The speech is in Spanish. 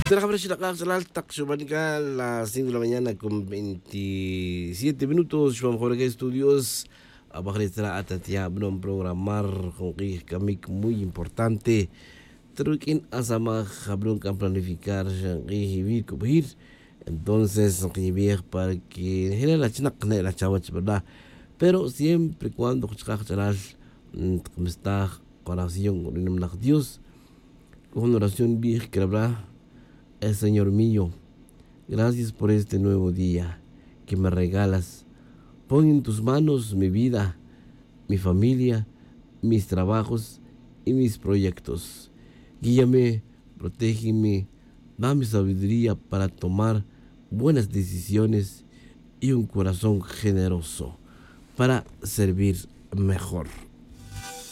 Las 5 de la mañana con 27 minutos. Vamos a estudios. Abajo estará Atatia Bron programar con Kamik muy importante. Trukin Asama Jabrón can planificar Vivir Kubir. Entonces, para que general la china la chava, ¿verdad? Pero siempre cuando como está oración con Dios, con oración bien que habrá. Señor mío, gracias por este nuevo día que me regalas. Pon en tus manos mi vida, mi familia, mis trabajos y mis proyectos. Guíame, protégeme, dame sabiduría para tomar buenas decisiones y un corazón generoso para servir mejor.